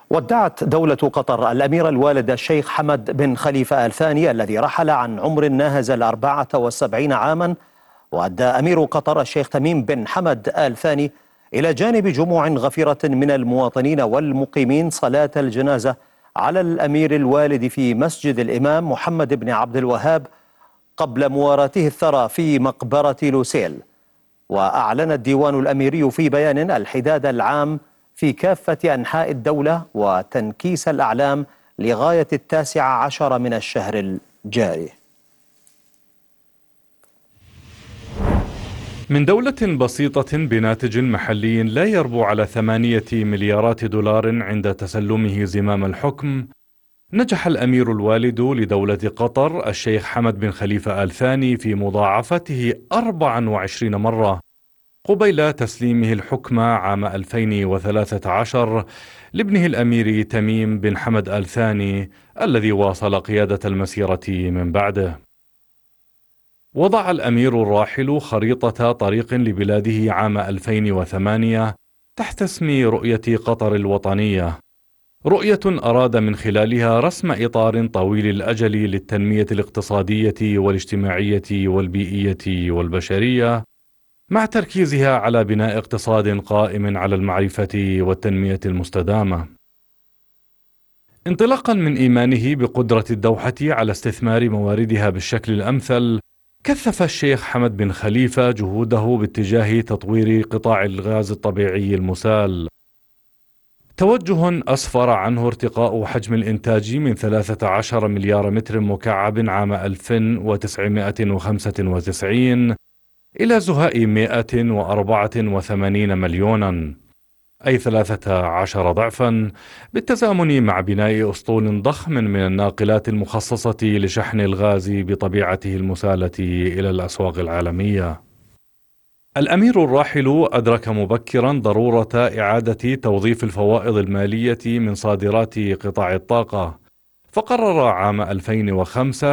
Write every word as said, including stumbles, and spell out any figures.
ودعت دولة قطر الأمير الوالد الشيخ حمد بن خليفة آل ثاني الذي رحل عن عمر ناهز الأربعة والسبعين عاما. وأدى أمير قطر الشيخ تميم بن حمد آل ثاني إلى جانب جموع غفيرة من المواطنين والمقيمين صلاة الجنازة على الأمير الوالد في مسجد الإمام محمد بن عبد الوهاب قبل مواراته الثرى في مقبرة لوسيل. وأعلن الديوان الأميري في بيان الحداد العام في كافة أنحاء الدولة وتنكيس الأعلام لغاية التاسع عشر من الشهر الجاري. من دولة بسيطة بناتج محلي لا يربو على ثمانية مليارات دولار عند تسلمه زمام الحكم، نجح الأمير الوالد لدولة قطر الشيخ حمد بن خليفة آل ثاني في مضاعفته أربع وعشرين مرة قبيل تسليمه الحكم عام ألفين وثلاثة عشر لابنه الأمير تميم بن حمد آل ثاني الذي واصل قيادة المسيرة من بعده. وضع الأمير الراحل خريطة طريق لبلاده عام ألفين وثمانية تحت اسم رؤية قطر الوطنية، رؤية أراد من خلالها رسم إطار طويل الأجل للتنمية الاقتصادية والاجتماعية والبيئية والبشرية، مع تركيزها على بناء اقتصاد قائم على المعرفة والتنمية المستدامة. انطلاقا من إيمانه بقدرة الدوحة على استثمار مواردها بالشكل الأمثل، كثف الشيخ حمد بن خليفة جهوده باتجاه تطوير قطاع الغاز الطبيعي المسال، توجه أسفر عنه ارتقاء حجم الإنتاج من ثلاثة عشر مليار متر مكعب عام ألف وتسعمائة وخمسة وتسعين إلى زهاء مائة وأربعة وثمانين مليونا، أي ثلاثة عشر ضعفا، بالتزامن مع بناء أسطول ضخم من الناقلات المخصصة لشحن الغاز بطبيعته المسالة إلى الأسواق العالمية. الأمير الراحل أدرك مبكرا ضرورة إعادة توظيف الفوائض المالية من صادرات قطاع الطاقة، فقرر عام ألفين وخمسة